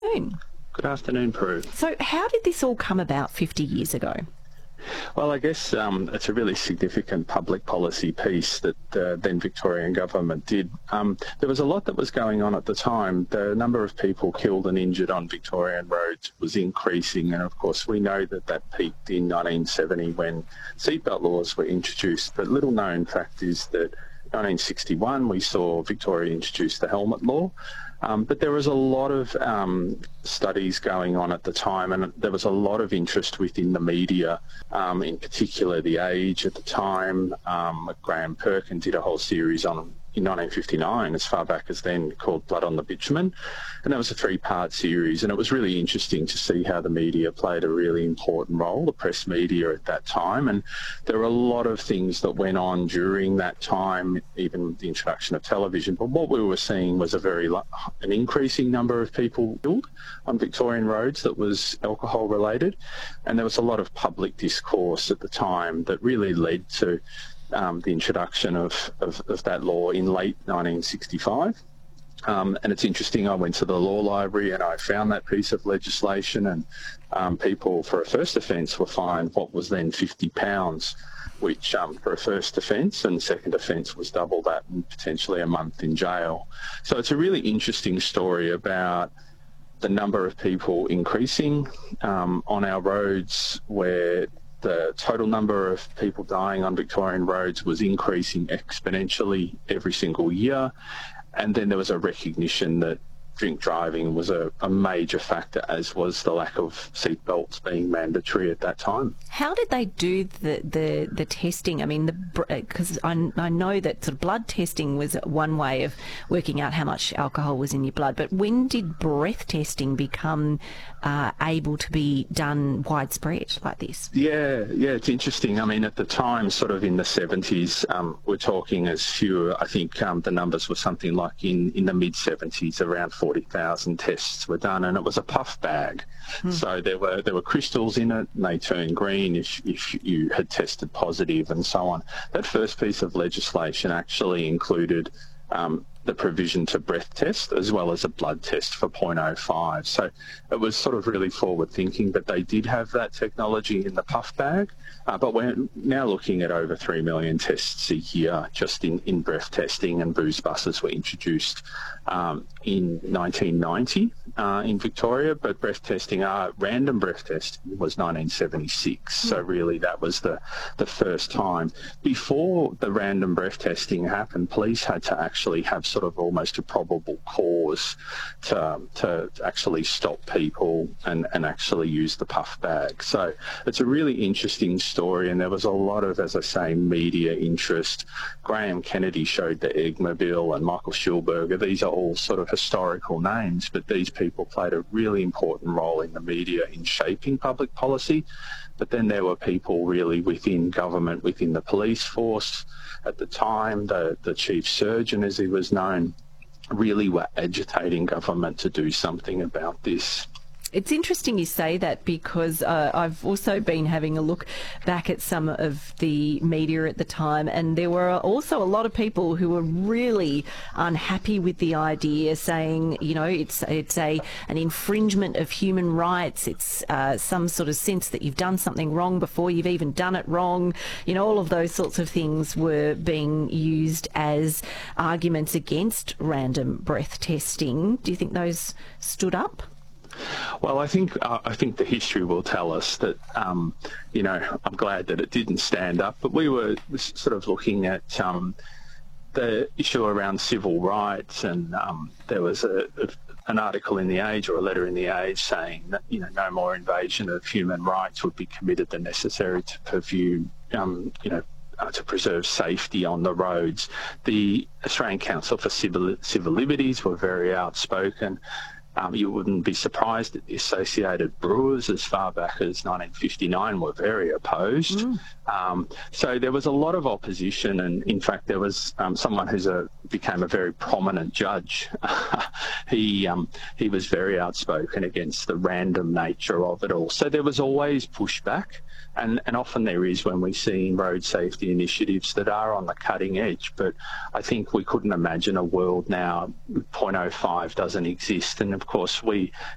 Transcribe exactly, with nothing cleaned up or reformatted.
afternoon. Good afternoon, Prue. So how did this all come about fifty years ago? Well, I guess um, it's a really significant public policy piece that the then Victorian government did. Um, there was a lot that was going on at the time. The number of people killed and injured on Victorian roads was increasing, and of course we know that that peaked in nineteen seventy when seatbelt laws were introduced. But little known fact is that nineteen sixty-one we saw Victoria introduce the helmet law. Um, but there was a lot of um, studies going on at the time, and there was a lot of interest within the media, um, in particular The Age at the time. Um, Graham Perkin did a whole series on in nineteen fifty-nine, as far back as then, called Blood on the Bitumen, and that was a three-part series, and it was really interesting to see how the media played a really important role, the press media at that time. And there were a lot of things that went on during that time, even the introduction of television, but what we were seeing was a very an increasing number of people killed on Victorian roads that was alcohol related, and there was a lot of public discourse at the time that really led to Um, the introduction of, of, of that law in late nineteen sixty-five. Um, and it's interesting, I went to the law library and I found that piece of legislation, and um, people for a first offence were fined what was then fifty pounds, which um, for a first offence, and second offence was double that and potentially a month in jail. So it's a really interesting story about the number of people increasing um, on our roads, where the total number of people dying on Victorian roads was increasing exponentially every single year. And then there was a recognition that drink driving was a, a major factor, as was the lack of seatbelts being mandatory at that time. How did they do the the, the testing? I mean, because I, I know that sort of blood testing was one way of working out how much alcohol was in your blood, but when did breath testing become uh, able to be done widespread like this? Yeah, yeah, it's interesting. I mean, at the time, sort of in the seventies, um, we're talking as few, I think um, the numbers were something like in, in the mid-seventies, around forty thousand tests were done, and it was a puff bag. Hmm. So there were there were crystals in it, and they turned green if, if you had tested positive and so on. That first piece of legislation actually included um, the provision to breath test as well as a blood test for point oh five. So it was sort of really forward thinking, but they did have that technology in the puff bag. Uh, but we're now looking at over three million tests a year just in, in breath testing, and booze buses were introduced um, in nineteen ninety uh, in Victoria, but breath testing, uh, random breath testing was nineteen seventy-six. So really that was the, the first time. Before the random breath testing happened, police had to actually have sort of almost a probable cause to, to actually stop people and, and actually use the puff bag. So it's a really interesting story, and there was a lot of, as I say, media interest. Graham Kennedy showed the Eggmobile, and Michael Schulberger. These are all sort of historical names, but these people played a really important role in the media in shaping public policy. But then there were people really within government, within the police force at the time, the, the chief surgeon, as he was known, really were agitating government to do something about this. It's interesting you say that, because uh, I've also been having a look back at some of the media at the time, and there were also a lot of people who were really unhappy with the idea, saying, you know, it's it's a an infringement of human rights. It's uh, some sort of sense that you've done something wrong before you've even done it wrong. You know, all of those sorts of things were being used as arguments against random breath testing. Do you think those stood up? Well, I think uh, I think the history will tell us that, um, you know, I'm glad that it didn't stand up, but we were sort of looking at um, the issue around civil rights, and um, there was a, a, an article in The Age, or a letter in The Age, saying that, you know, no more invasion of human rights would be committed than necessary to pursue, um, you know, Uh, to preserve safety on the roads. The Australian Council for Civil, Civil Liberties were very outspoken. Um, you wouldn't be surprised that the Associated Brewers, as far back as nineteen fifty-nine, were very opposed. Mm. Um, so there was a lot of opposition, and in fact there was um, someone who's a became a very prominent judge. he um, he was very outspoken against the random nature of it all. So there was always pushback, and, and often there is when we see road safety initiatives that are on the cutting edge. But I think we couldn't imagine a world now point oh five doesn't exist, and of course we